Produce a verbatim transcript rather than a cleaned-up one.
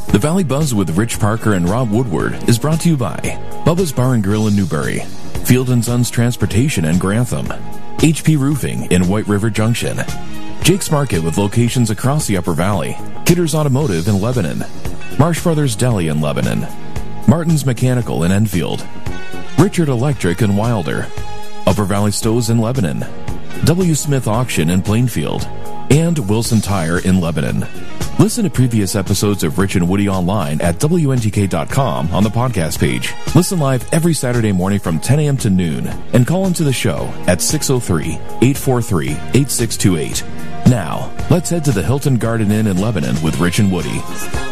The Valley Buzz with Rich Parker and Rob Woodward is brought to you by Bubba's Bar and Grill in Newbury, Field and Sons Transportation in Grantham, H P Roofing in White River Junction, Jake's Market with locations across the Upper Valley, Kidder's Automotive in Lebanon, Marsh Brothers Deli in Lebanon, Martin's Mechanical in Enfield, Richard Electric in Wilder, Upper Valley Stoves in Lebanon, W. Smith Auction in Plainfield, and Wilson Tire in Lebanon. Listen to previous episodes of Rich and Woody online at W N T K dot com on the podcast page. Listen live every Saturday morning from ten a.m. to noon and call into the show at six oh three, eight four three, eight six two eight. Now, let's head to the Hilton Garden Inn in Lebanon with Rich and Woody.